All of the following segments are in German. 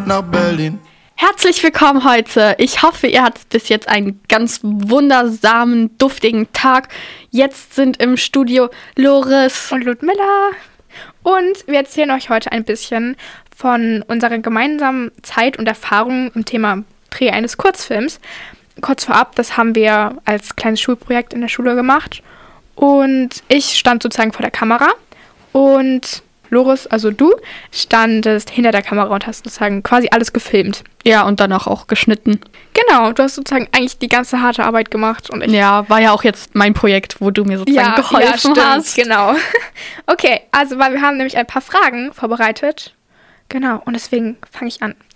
nach Berlin. Herzlich willkommen heute. Ich hoffe, ihr hattet bis jetzt einen ganz wundersamen, duftigen Tag. Jetzt sind im Studio Loris und Ludmilla. Und wir erzählen euch heute ein bisschen von unserer gemeinsamen Zeit und Erfahrungen im Thema Dreh eines Kurzfilms. Kurz vorab, das haben wir als kleines Schulprojekt in der Schule gemacht. Und ich stand sozusagen vor der Kamera und Loris, also du, standest hinter der Kamera und hast sozusagen quasi alles gefilmt. Ja, und dann auch geschnitten. Genau, du hast sozusagen eigentlich die ganze harte Arbeit gemacht. Und ja, war ja auch jetzt mein Projekt, wo du mir sozusagen geholfen hast. Genau. Okay, also weil wir haben nämlich ein paar Fragen vorbereitet. Genau, und deswegen fange ich an.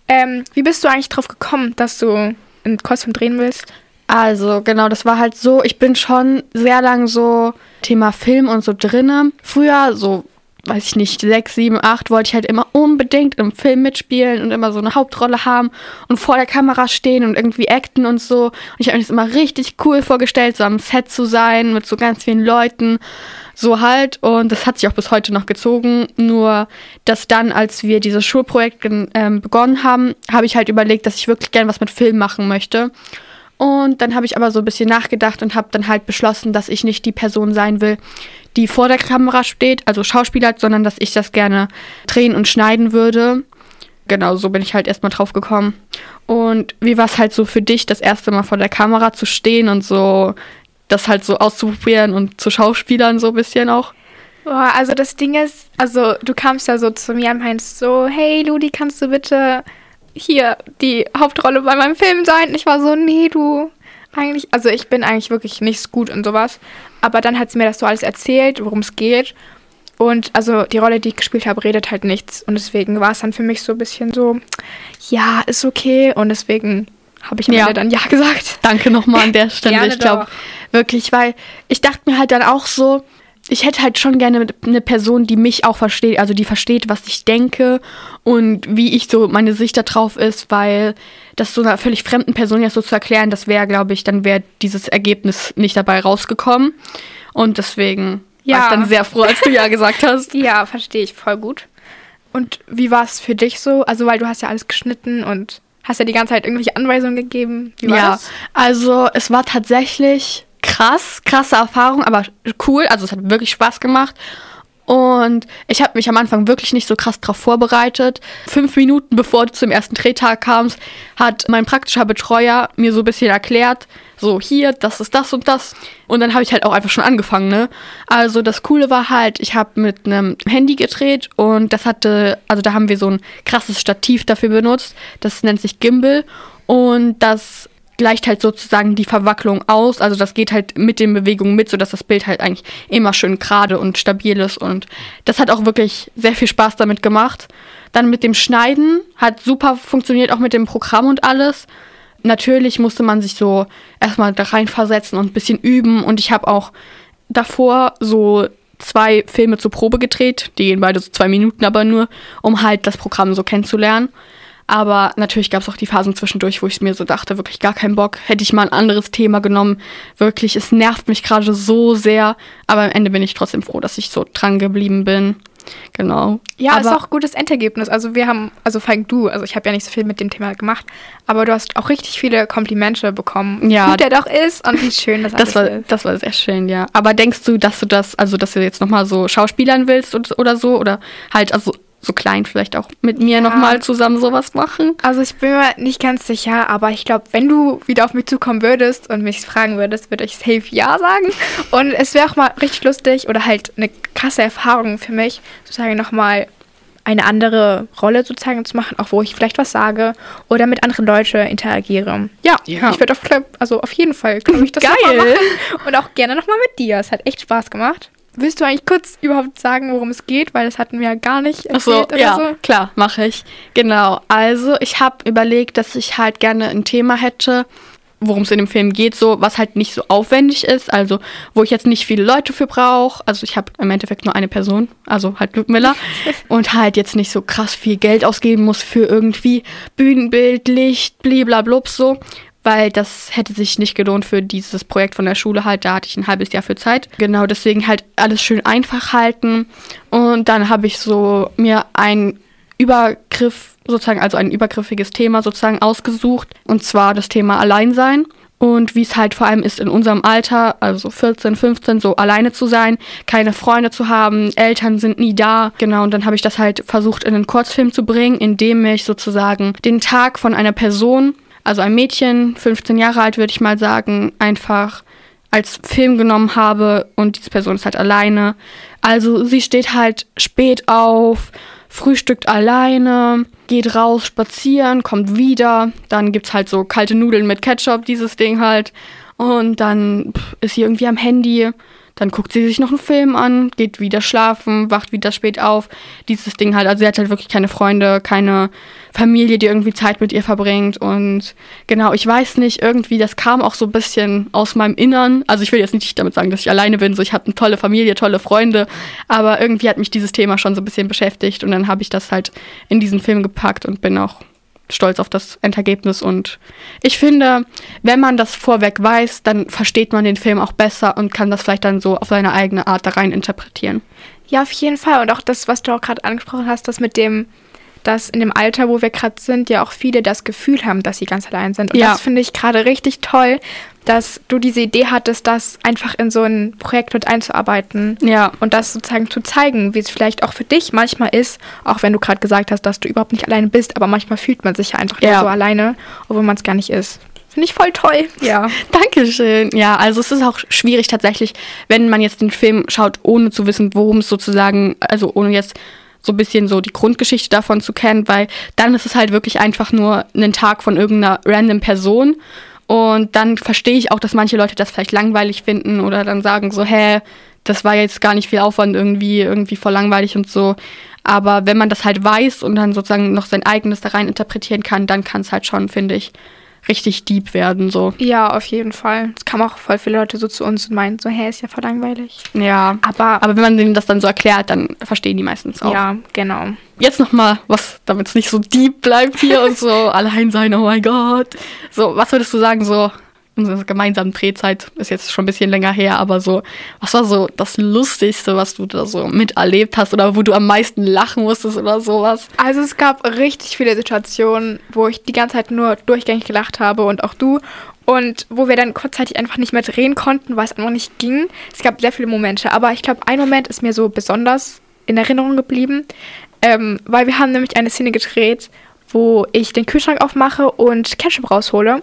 Wie bist du eigentlich drauf gekommen, dass du einen Kurzfilm drehen willst? Also genau, das war halt so, ich bin schon sehr lang so Thema Film und so drinne. Früher so, weiß ich nicht, 6, 7, 8 wollte ich halt immer unbedingt im Film mitspielen und immer so eine Hauptrolle haben und vor der Kamera stehen und irgendwie acten und so. Und ich habe mir das immer richtig cool vorgestellt, so am Set zu sein mit so ganz vielen Leuten, so halt. Und das hat sich auch bis heute noch gezogen. Nur, dass dann, als wir dieses Schulprojekt begonnen haben, habe ich halt überlegt, dass ich wirklich gerne was mit Film machen möchte. Und dann habe ich aber so ein bisschen nachgedacht und habe dann halt beschlossen, dass ich nicht die Person sein will, die vor der Kamera steht, also Schauspieler, sondern dass ich das gerne drehen und schneiden würde. Genau, so bin ich halt erstmal drauf gekommen. Und wie war es halt so für dich, das erste Mal vor der Kamera zu stehen und so das halt so auszuprobieren und zu Schauspielern so ein bisschen auch? Boah, also das Ding ist, also du kamst ja so zu mir und meinst so, hey Ludi, kannst du bitte hier die Hauptrolle bei meinem Film sein? Und ich war so, nee, du, eigentlich, also ich bin eigentlich wirklich nicht so gut in sowas. Aber dann hat sie mir das so alles erzählt, worum es geht. Und also die Rolle, die ich gespielt habe, redet halt nichts. Und deswegen war es dann für mich so ein bisschen so, ja, ist okay. Und deswegen habe ich am Ende dann ja gesagt. Danke nochmal an der Stelle. Gerne ich glaube wirklich, weil ich dachte mir halt dann auch so, ich hätte halt schon gerne eine Person, die mich auch versteht, also die versteht, was ich denke und wie ich so, meine Sicht da drauf ist, weil das so einer völlig fremden Person jetzt so zu erklären, das wäre, glaube ich, dann wäre dieses Ergebnis nicht dabei rausgekommen. Und deswegen war ich dann sehr froh, als du ja gesagt hast. Ja, verstehe ich voll gut. Und wie war es für dich so? Also, weil du hast ja alles geschnitten und hast ja die ganze Zeit irgendwelche Anweisungen gegeben. Wie war das? Also es war tatsächlich krasse Erfahrung, aber cool, also es hat wirklich Spaß gemacht und ich habe mich am Anfang wirklich nicht so krass drauf vorbereitet. 5 Minuten bevor du zum ersten Drehtag kamst, hat mein praktischer Betreuer mir so ein bisschen erklärt, so hier, das ist das und das und dann habe ich halt auch einfach schon angefangen, ne? Also das Coole war halt, ich habe mit einem Handy gedreht und das hatte, also da haben wir so ein krasses Stativ dafür benutzt, das nennt sich Gimbal und das gleicht halt sozusagen die Verwacklung aus, also das geht halt mit den Bewegungen mit, sodass das Bild halt eigentlich immer schön gerade und stabil ist und das hat auch wirklich sehr viel Spaß damit gemacht. Dann mit dem Schneiden hat super funktioniert, auch mit dem Programm und alles. Natürlich musste man sich so erstmal da reinversetzen und ein bisschen üben und ich habe auch davor so 2 Filme zur Probe gedreht, die gehen beide so 2 Minuten aber nur, um halt das Programm so kennenzulernen. Aber natürlich gab es auch die Phasen zwischendurch, wo ich mir so dachte, wirklich gar keinen Bock. Hätte ich mal ein anderes Thema genommen. Wirklich, es nervt mich gerade so sehr. Aber am Ende bin ich trotzdem froh, dass ich so dran geblieben bin. Genau. Ja, aber ist auch ein gutes Endergebnis. Also wir haben, also vor allem du, also ich habe ja nicht so viel mit dem Thema gemacht, aber du hast auch richtig viele Komplimente bekommen. Ja. Wie gut der doch ist und wie schön das alles ist. Das war sehr schön, ja. Aber denkst du, dass du jetzt nochmal so schauspielern willst oder so? Oder halt, also so klein vielleicht auch mit mir nochmal zusammen sowas machen? Also ich bin mir nicht ganz sicher, aber ich glaube, wenn du wieder auf mich zukommen würdest und mich fragen würdest, würde ich safe ja sagen. Und es wäre auch mal richtig lustig oder halt eine krasse Erfahrung für mich, sozusagen nochmal eine andere Rolle sozusagen zu machen, auch wo ich vielleicht was sage oder mit anderen Leuten interagiere. Ja. Ich würde auf jeden Fall, glaube ich, das nochmal machen. Und auch gerne nochmal mit dir. Es hat echt Spaß gemacht. Willst du eigentlich kurz überhaupt sagen, worum es geht? Weil das hatten wir ja gar nicht erzählt oder so. Klar, mache ich. Genau, also ich habe überlegt, dass ich halt gerne ein Thema hätte, worum es in dem Film geht, so was halt nicht so aufwendig ist, also wo ich jetzt nicht viele Leute für brauche. Also ich habe im Endeffekt nur eine Person, also halt Ludmilla und halt jetzt nicht so krass viel Geld ausgeben muss für irgendwie Bühnenbild, Licht, bliblablub so, weil das hätte sich nicht gelohnt für dieses Projekt von der Schule halt, da hatte ich ein halbes Jahr für Zeit. Genau, deswegen halt alles schön einfach halten und dann habe ich so mir ein Übergriff sozusagen, also ein übergriffiges Thema sozusagen ausgesucht, und zwar das Thema Alleinsein. Und wie es halt vor allem ist in unserem Alter, also 14, 15, so alleine zu sein, keine Freunde zu haben, Eltern sind nie da. Genau, und dann habe ich das halt versucht in einen Kurzfilm zu bringen, indem ich sozusagen den Tag von einer Person, also ein Mädchen, 15 Jahre alt würde ich mal sagen, einfach als Film genommen habe, und diese Person ist halt alleine. Also sie steht halt spät auf, frühstückt alleine, geht raus spazieren, kommt wieder, dann gibt's halt so kalte Nudeln mit Ketchup, dieses Ding halt, und dann ist sie irgendwie am Handy, dann guckt sie sich noch einen Film an, geht wieder schlafen, wacht wieder spät auf, dieses Ding halt. Also sie hat halt wirklich keine Freunde, keine Familie, die irgendwie Zeit mit ihr verbringt, und genau, ich weiß nicht, irgendwie, das kam auch so ein bisschen aus meinem Innern. Also ich will jetzt nicht damit sagen, dass ich alleine bin, so ich habe eine tolle Familie, tolle Freunde, aber irgendwie hat mich dieses Thema schon so ein bisschen beschäftigt, und dann habe ich das halt in diesen Film gepackt und bin auch stolz auf das Endergebnis. Und ich finde, wenn man das vorweg weiß, dann versteht man den Film auch besser und kann das vielleicht dann so auf seine eigene Art da rein interpretieren. Ja, auf jeden Fall. Und auch das, was du auch gerade angesprochen hast, das mit dem, dass in dem Alter, wo wir gerade sind, ja auch viele das Gefühl haben, dass sie ganz allein sind. Und das finde ich gerade richtig toll, dass du diese Idee hattest, das einfach in so ein Projekt mit einzuarbeiten. Ja. Und das sozusagen zu zeigen, wie es vielleicht auch für dich manchmal ist, auch wenn du gerade gesagt hast, dass du überhaupt nicht alleine bist, aber manchmal fühlt man sich ja einfach nur so alleine, obwohl man es gar nicht ist. Finde ich voll toll. Ja. Dankeschön. Ja, also es ist auch schwierig tatsächlich, wenn man jetzt den Film schaut, ohne zu wissen, worum es sozusagen, also ohne jetzt so ein bisschen so die Grundgeschichte davon zu kennen, weil dann ist es halt wirklich einfach nur ein Tag von irgendeiner random Person, und dann verstehe ich auch, dass manche Leute das vielleicht langweilig finden oder dann sagen so, das war jetzt gar nicht viel Aufwand, irgendwie voll langweilig und so. Aber wenn man das halt weiß und dann sozusagen noch sein eigenes da rein interpretieren kann, dann kann es halt schon, finde ich, richtig deep werden, so. Ja, auf jeden Fall. Es kamen auch voll viele Leute so zu uns und meinen so, ist ja voll langweilig. Ja, aber wenn man denen das dann so erklärt, dann verstehen die meistens auch. Ja, genau. Jetzt nochmal, damit es nicht so deep bleibt hier und so allein sein, oh mein Gott. So, was würdest du sagen, so unsere gemeinsame Drehzeit ist jetzt schon ein bisschen länger her, aber so, was war so das Lustigste, was du da so miterlebt hast oder wo du am meisten lachen musstest oder sowas? Also es gab richtig viele Situationen, wo ich die ganze Zeit nur durchgängig gelacht habe, und auch du, und wo wir dann kurzzeitig einfach nicht mehr drehen konnten, weil es einfach nicht ging. Es gab sehr viele Momente, aber ich glaube, ein Moment ist mir so besonders in Erinnerung geblieben, weil wir haben nämlich eine Szene gedreht, wo ich den Kühlschrank aufmache und Ketchup raushole.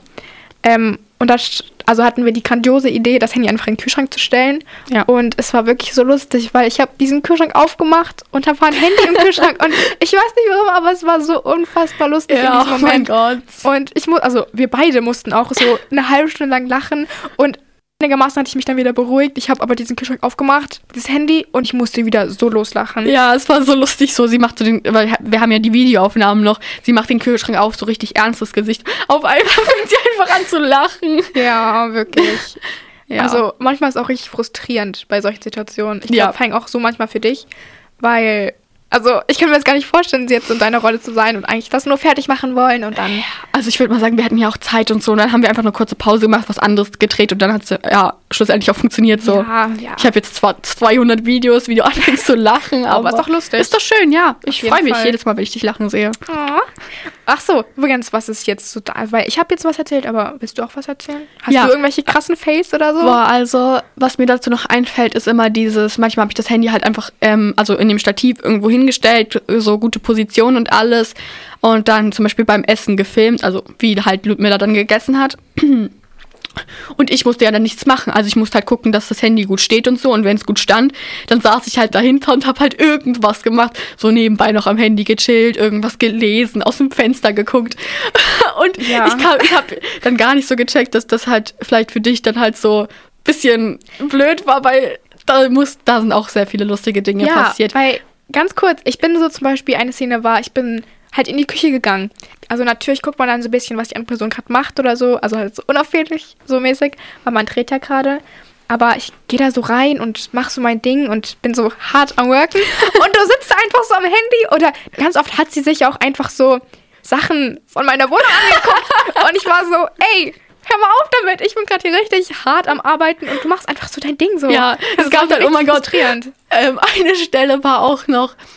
Und da hatten wir die grandiose Idee, das Handy einfach in den Kühlschrank zu stellen. Ja. Und es war wirklich so lustig, weil ich habe diesen Kühlschrank aufgemacht und da war ein Handy im Kühlschrank. Und ich weiß nicht warum, aber es war so unfassbar lustig in diesem Moment. Oh mein Gott. Und wir beide mussten auch so eine halbe Stunde lang lachen. Und einigermaßen hatte ich mich dann wieder beruhigt. Ich habe aber diesen Kühlschrank aufgemacht, dieses Handy, und ich musste wieder so loslachen. Ja, es war so lustig so. Sie macht so weil wir haben ja die Videoaufnahmen noch. Sie macht den Kühlschrank auf, so richtig ernstes Gesicht. Auf einmal fängt sie einfach an zu lachen. Ja, wirklich. Ja. Also manchmal ist es auch richtig frustrierend bei solchen Situationen. Ich glaube, vor allem auch so manchmal für dich, weil... Also, ich kann mir jetzt gar nicht vorstellen, jetzt in deiner Rolle zu sein und eigentlich das nur fertig machen wollen und dann... Also, ich würde mal sagen, wir hatten ja auch Zeit und so, und dann haben wir einfach eine kurze Pause gemacht, was anderes gedreht, und dann hat es schlussendlich auch funktioniert so. Ja. Ich habe jetzt zwar 200 Videos, wie du anfängst zu lachen, aber ist doch lustig. Ist doch schön, ja. Ich freue mich jedes Mal, wenn ich dich lachen sehe. Oh. Ach so, übrigens, was ist jetzt so da? Weil ich habe jetzt was erzählt, aber willst du auch was erzählen? Hast du irgendwelche krassen Fails oder so? Boah, also, was mir dazu noch einfällt, ist immer manchmal habe ich das Handy halt einfach, also in dem Stativ irgendwo hingestellt, so gute Position und alles, und dann zum Beispiel beim Essen gefilmt, also wie halt Ludmilla dann gegessen hat. Und ich musste ja dann nichts machen. Also ich musste halt gucken, dass das Handy gut steht und so. Und wenn es gut stand, dann saß ich halt dahinter und habe halt irgendwas gemacht. So nebenbei noch am Handy gechillt, irgendwas gelesen, aus dem Fenster geguckt. Und ich habe dann gar nicht so gecheckt, dass das halt vielleicht für dich dann halt so ein bisschen blöd war, weil da sind auch sehr viele lustige Dinge passiert. Weil, ganz kurz, ich bin so zum Beispiel, eine Szene war, ich bin halt in die Küche gegangen. Also natürlich guckt man dann so ein bisschen, was die andere Person gerade macht oder so. Also halt so unauffällig, so mäßig, weil man dreht ja gerade. Aber ich gehe da so rein und mache so mein Ding und bin so hart am Worken. Und du sitzt einfach so am Handy. Oder ganz oft hat sie sich auch einfach so Sachen von meiner Wohnung angeguckt. Und ich war so, ey, hör mal auf damit. Ich bin gerade hier richtig hart am Arbeiten und du machst einfach so dein Ding so. Ja, es gab dann, oh mein Gott, eine Stelle war auch noch,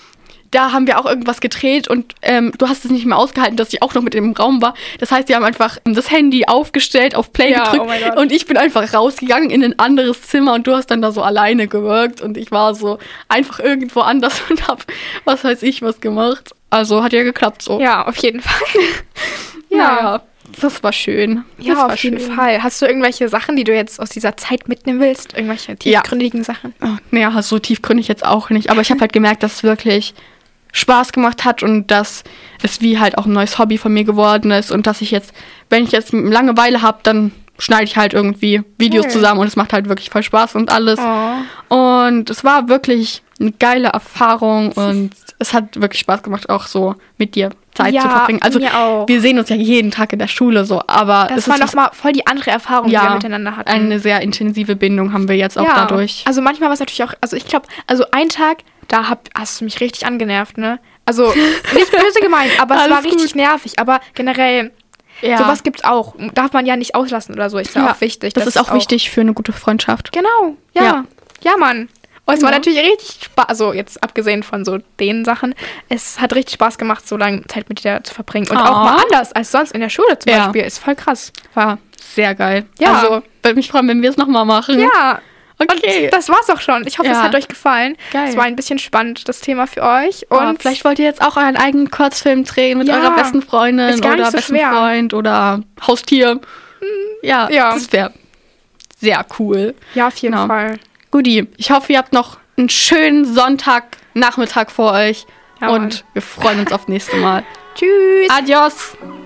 da haben wir auch irgendwas gedreht und du hast es nicht mehr ausgehalten, dass ich auch noch mit im Raum war. Das heißt, wir haben einfach das Handy aufgestellt, auf Play gedrückt und ich bin einfach rausgegangen in ein anderes Zimmer und du hast dann da so alleine gewirkt und ich war so einfach irgendwo anders und hab was weiß ich was gemacht. Also hat ja geklappt so. Ja, auf jeden Fall. Ja, das war schön. Ja, das war auf jeden schön. Fall. Hast du irgendwelche Sachen, die du jetzt aus dieser Zeit mitnehmen willst? Irgendwelche tiefgründigen Sachen? Naja, so tiefgründig jetzt auch nicht. Aber ich habe halt gemerkt, dass es wirklich Spaß gemacht hat und dass es wie halt auch ein neues Hobby von mir geworden ist und dass ich jetzt, wenn ich jetzt Langeweile habe, dann schneide ich halt irgendwie Videos zusammen und es macht halt wirklich voll Spaß und alles. Oh. Und es war wirklich eine geile Erfahrung und es hat wirklich Spaß gemacht, auch so mit dir Zeit zu verbringen. Also mir auch. wir sehen uns ja jeden Tag in der Schule so, aber das war nochmal voll die andere Erfahrung, die wir miteinander hatten. Eine sehr intensive Bindung haben wir jetzt auch dadurch. Also manchmal war es natürlich auch, also ich glaube, also ein Tag, da hast du mich richtig angenervt, ne? Also nicht böse gemeint, aber es war richtig nervig, aber generell sowas gibt's auch. Darf man ja nicht auslassen oder so, ist ja auch wichtig. Das ist auch wichtig für eine gute Freundschaft. Genau, ja, Mann. Und es war natürlich richtig Spaß, also jetzt abgesehen von so den Sachen, es hat richtig Spaß gemacht, so lange Zeit mit dir zu verbringen. Und auch mal anders als sonst in der Schule zum Beispiel, ist voll krass. War sehr geil. Ja. Also, würde mich freuen, wenn wir es nochmal machen. Ja. Okay. Und das war's auch schon. Ich hoffe, es hat euch gefallen. Geil. Es war ein bisschen spannend, das Thema für euch. Und vielleicht wollt ihr jetzt auch euren eigenen Kurzfilm drehen mit eurer besten Freundin oder besten Freund oder Haustier. Ja, das wäre sehr cool. Ja, auf jeden Fall. Guti, ich hoffe, ihr habt noch einen schönen Sonntagnachmittag vor euch und wir freuen uns aufs nächste Mal. Tschüss. Adios.